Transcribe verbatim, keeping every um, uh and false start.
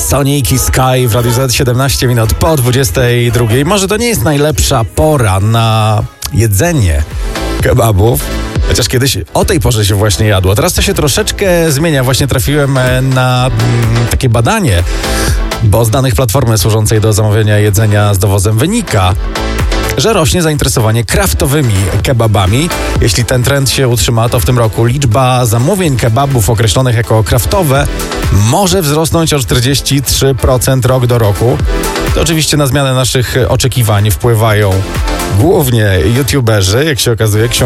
Sonic i Sky w Radiu Z, siedemnaście minut po dwudziestej drugiej. Może to nie jest najlepsza pora na jedzenie kebabów, chociaż kiedyś o tej porze się właśnie jadło. Teraz to się troszeczkę zmienia. Właśnie trafiłem na mm, takie badanie, bo z danych platformy służącej do zamawiania jedzenia z dowozem wynika, że rośnie zainteresowanie kraftowymi kebabami. Jeśli ten trend się utrzyma, to w tym roku liczba zamówień kebabów określonych jako kraftowe może wzrosnąć o czterdzieści trzy procent rok do roku. To oczywiście na zmianę naszych oczekiwań wpływają głównie youtuberzy, jak się okazuje, książki